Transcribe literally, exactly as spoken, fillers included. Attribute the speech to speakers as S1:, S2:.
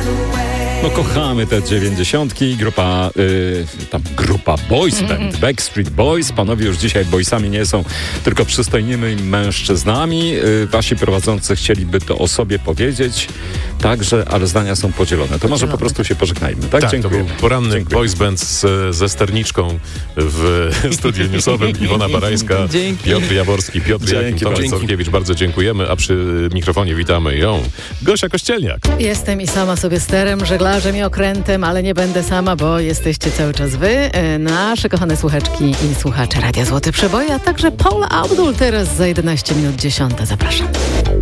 S1: No kochamy te dziewięćdziesiątki, grupa, yy, tam grupa boys band, Backstreet Boys. Panowie już dzisiaj boysami nie są, tylko przystojnymi mężczyznami. Yy, wasi prowadzący chcieliby to o sobie powiedzieć, także, ale zdania są podzielone. To podzielone. Może po prostu się pożegnajmy, tak?
S2: Tak,
S1: Dziękuję.
S2: to był poranny Dziękuję. boys band z, ze sterniczką w studiu newsowym. Iwona Barańska,
S3: Dzięki.
S2: Piotr Jaworski, Piotr
S1: Dzięki
S2: Jakim, Tomek
S1: bardzo.
S2: Sorkiewicz. Bardzo dziękujemy, a przy mikrofonie witamy ją, Gosia Kościelniak.
S3: Jestem i sama sobie sterem, żeglarzem i okrętem, ale nie będę sama, bo jesteście cały czas wy, nasze kochane słuchaczki i słuchacze Radia Złoty Przeboj, a także Paula Abdul teraz za jedenaście minut dziesiąta. Zapraszam.